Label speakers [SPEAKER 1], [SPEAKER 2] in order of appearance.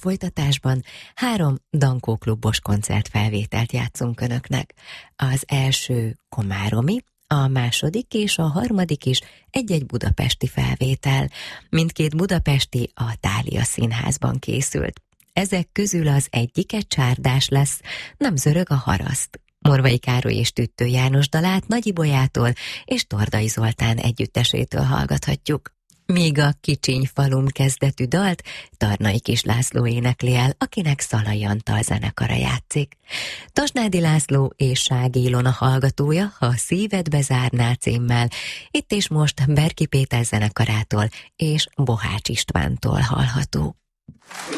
[SPEAKER 1] folytatásban 3 Dankó klubos koncertfelvételt játszunk önöknek. Az első komáromi, a második és a harmadik is egy-egy budapesti felvétel. Mindkét budapesti a Thália Színházban készült. Ezek közül az egyik egy csárdás lesz, Nem zörög a haraszt. Morvai Károly és Tüttő János dalát Nagy Ibolyától és Tordai Zoltán együttesétől hallgathatjuk. Míg a Kicsiny falum kezdetű dalt Tarnai Kis László énekli el, akinek Szalai Antal zenekara játszik. Tasnádi László és Sági Ilona hallgatója, Ha szíved bezárná címmel, itt és most Berki Péter zenekarától és Bohács Istvántól hallható.